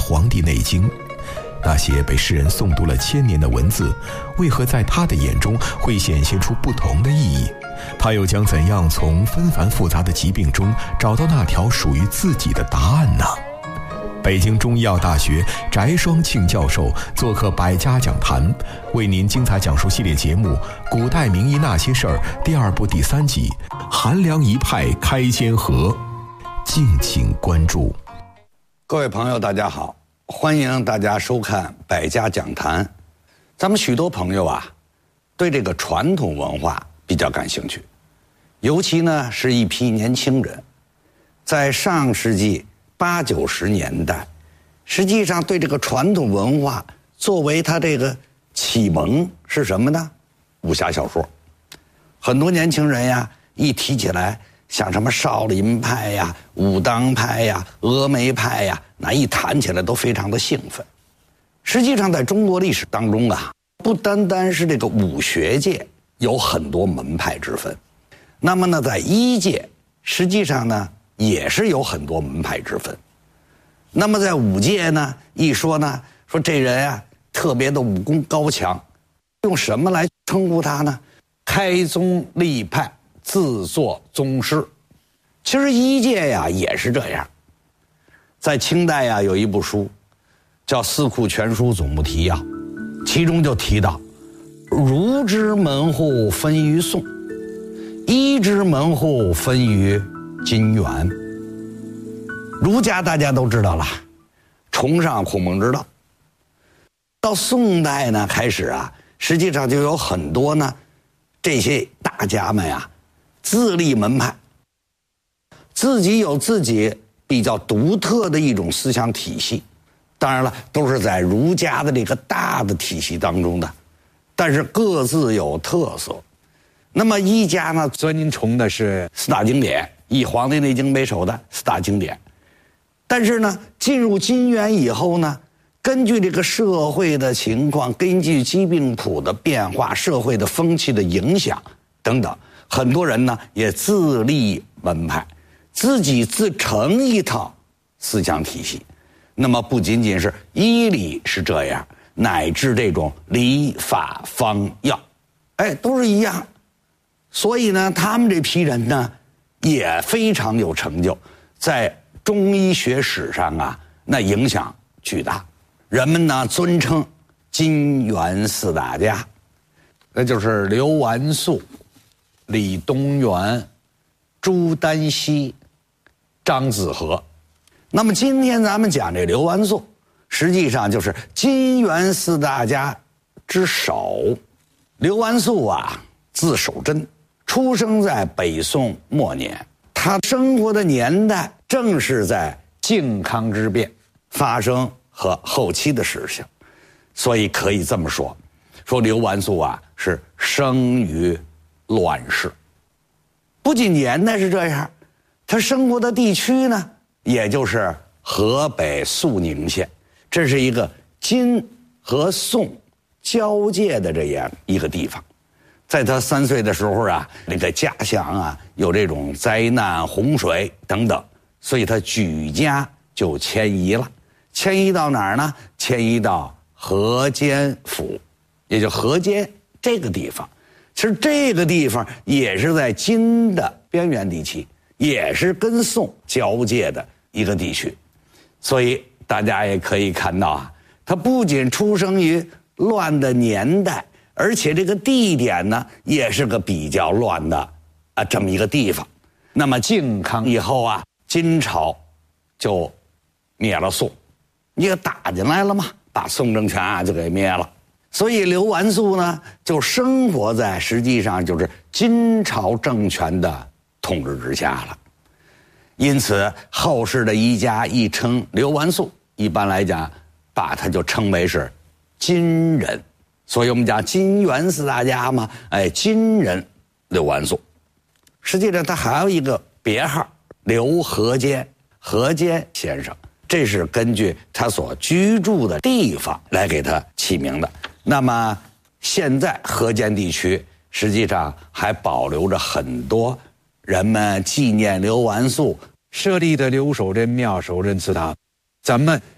黄帝内经。那些被世人诵读了1000年的文字，为何在他的眼中会显现出不同的意义？他又将怎样从纷繁复杂的疾病中找到那条属于自己的答案呢？北京中医药大学翟双庆教授做客百家讲坛，为您精彩讲述系列节目《古代名医那些事儿》第2部第3集《韩梁一派开先河》，敬请关注。 各位朋友大家好，欢迎大家收看百家讲坛。咱们许多朋友啊，对这个传统文化比较感兴趣，尤其呢是一批年轻人，在上世纪80、90年代，实际上对这个传统文化作为他这个启蒙是什么呢？武侠小说。很多年轻人呀，一提起来像什么少林派呀、武当派呀、峨眉派呀，那一谈起来都非常的兴奋。实际上在中国历史当中啊，不单单是这个武学界有很多门派之分，那么呢在医界实际上呢也是有很多门派之分。那么在武界呢，一说呢，说这人啊特别的武功高强，用什么来称呼他呢？开宗立派，自作宗师。其实医界呀也是这样。在清代呀有一部书叫《四库全书总目提要》，其中就提到儒之门户分于宋，医之门户分于金元。儒家大家都知道了，崇尚孔孟之道。到宋代呢开始啊，实际上就有很多呢这些大家们呀自立门派，自己有自己比较独特的一种思想体系。当然了，都是在儒家的这个大的体系当中的，但是各自有特色。那么医家呢尊崇的是4大经典，以《黄帝内经》为首的4大经典。但是呢进入金元以后呢，根据这个社会的情况，根据疾病谱的变化，社会的风气的影响等等，很多人呢也自立门派，自己自成一套思想体系。那么不仅仅是医理是这样，乃至这种理法方药，都是一样。所以呢他们这批人呢也非常有成就，在中医学史上啊那影响巨大。人们呢尊称金元4大家，那就是刘完素、李东垣、朱丹溪、张子和。那么今天咱们讲这刘完素，实际上就是金元4大家之首。刘完素啊，字守贞，出生在北宋末年。他生活的年代正是在靖康之变发生和后期的事情，所以可以这么说，刘完素啊是生于乱世。不仅年代是这样，他生活的地区呢，也就是河北肃宁县，这是一个金和宋交界的这样一个地方。在他3岁的时候啊，那个家乡啊有这种灾难、洪水等等，所以他举家就迁移了。迁移到哪儿呢？迁移到河间府，也就河间这个地方。其实这个地方也是在金的边缘地区，也是跟宋交界的一个地区。所以大家也可以看到啊，他不仅出生于乱的年代，而且这个地点呢也是个比较乱的这么一个地方。那么靖康以后啊，金朝就灭了宋，你给打进来了嘛，把宋政权就给灭了。所以刘完素呢就生活在实际上就是金朝政权的统治之下了。因此后世的医家一称刘完素，一般来讲把他就称为是金人。所以我们讲金元4大家嘛，金人刘完素。实际上他还有一个别号刘河间，河间先生，这是根据他所居住的地方来给他起名的。那么现在河间地区实际上还保留着很多人们纪念刘完素设立的刘守贞庙、守贞祠堂。咱们